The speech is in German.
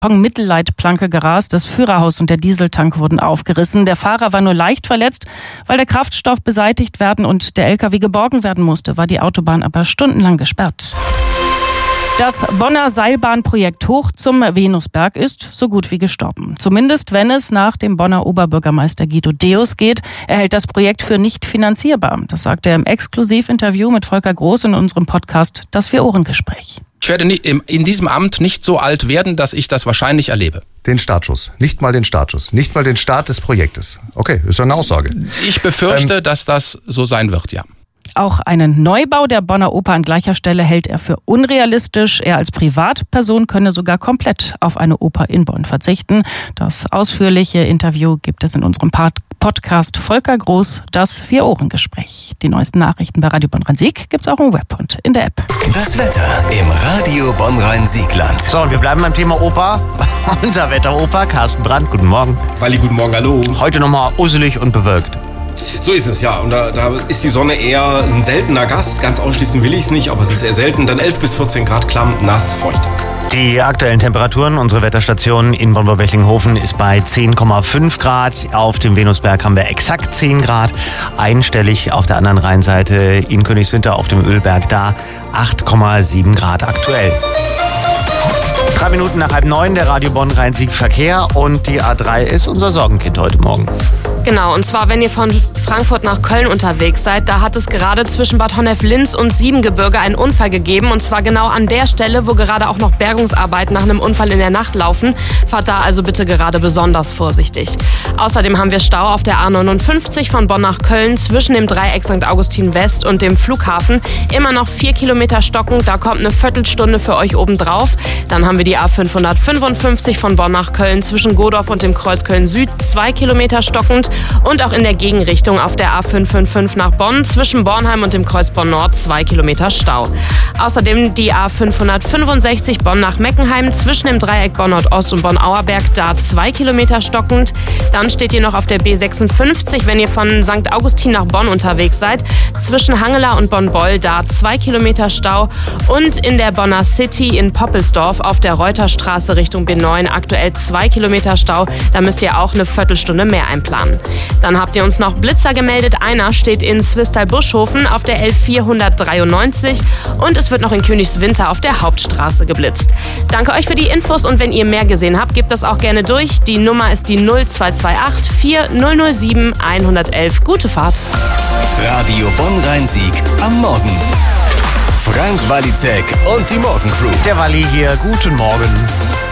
Mittelleitplanke gerast. Das Führerhaus und der Dieseltank wurden aufgerissen. Der Fahrer war nur leicht verletzt, weil der Kraftstoff beseitigt werden und der LKW geborgen werden musste, war die Autobahn aber stundenlang gesperrt. Das Bonner Seilbahnprojekt hoch zum Venusberg ist so gut wie gestorben. Zumindest wenn es nach dem Bonner Oberbürgermeister Guido Deus geht. Er hält das Projekt für nicht finanzierbar. Das sagte er im Exklusivinterview mit Volker Groß in unserem Podcast Das Vier-Ohren-Gespräch. Ich werde in diesem Amt nicht so alt werden, dass ich das wahrscheinlich erlebe. Den Startschuss, nicht mal den Startschuss, nicht mal den Start des Projektes. Okay, ist ja eine Aussage. Ich befürchte, dass das so sein wird, ja. Auch einen Neubau der Bonner Oper an gleicher Stelle hält er für unrealistisch. Er als Privatperson könne sogar komplett auf eine Oper in Bonn verzichten. Das ausführliche Interview gibt es in unserem Podcast Volker Groß, das Vier-Ohren-Gespräch. Die neuesten Nachrichten bei Radio Bonn-Rhein-Sieg gibt's auch im Web und in der App. Das Wetter im Radio Bonn-Rhein-Siegland. So, und wir bleiben beim Thema Oper. Unser Wetteroper, Carsten Brandt, guten Morgen. Walli, guten Morgen, hallo. Heute nochmal usselig und bewölkt. So ist es, ja. Und da ist die Sonne eher ein seltener Gast. Ganz ausschließen will ich es nicht, aber es ist eher selten. Dann 11 bis 14 Grad, klamm, nass, feucht. Die aktuellen Temperaturen, unsere Wetterstation in Bonn-Bechlinghofen ist bei 10,5 Grad. Auf dem Venusberg haben wir exakt 10 Grad. Einstellig auf der anderen Rheinseite in Königswinter auf dem Ölberg da 8,7 Grad aktuell. 3 Minuten nach 8:30, der Radio Bonn-Rhein-Sieg Verkehr und die A3 ist unser Sorgenkind heute Morgen. Genau, und zwar, wenn ihr von Frankfurt nach Köln unterwegs seid, da hat es gerade zwischen Bad Honnef-Linz und Siebengebirge einen Unfall gegeben. Und zwar genau an der Stelle, wo gerade auch noch Bergungsarbeiten nach einem Unfall in der Nacht laufen. Fahrt da also bitte gerade besonders vorsichtig. Außerdem haben wir Stau auf der A59 von Bonn nach Köln zwischen dem Dreieck St. Augustin West und dem Flughafen. Immer noch 4 Kilometer stockend, da kommt eine Viertelstunde für euch obendrauf. Dann haben wir die A555 von Bonn nach Köln zwischen Godorf und dem Kreuz Köln Süd, 2 Kilometer stockend. Und auch in der Gegenrichtung auf der A555 nach Bonn zwischen Bornheim und dem Kreuz Bonn Nord 2 Kilometer Stau. Außerdem die A565 Bonn nach Meckenheim zwischen dem Dreieck Bonn Nordost und Bonn Auerberg, da 2 Kilometer stockend. Dann steht ihr noch auf der B56, wenn ihr von St. Augustin nach Bonn unterwegs seid, zwischen Hangela und Bonn-Boll, da 2 Kilometer Stau. Und in der Bonner City in Poppelsdorf auf der Reuterstraße Richtung B9 aktuell 2 Kilometer Stau. Da müsst ihr auch eine Viertelstunde mehr einplanen. Dann habt ihr uns noch Blitzer gemeldet. Einer steht in Zwistal-Buschhofen auf der L493 und es wird noch in Königswinter auf der Hauptstraße geblitzt. Danke euch für die Infos und wenn ihr mehr gesehen habt, gebt das auch gerne durch. Die Nummer ist die 0228 4007 111. Gute Fahrt. Radio Bonn-Rhein-Sieg am Morgen. Frank Walizek und die Morgencrew. Der Walli hier, guten Morgen.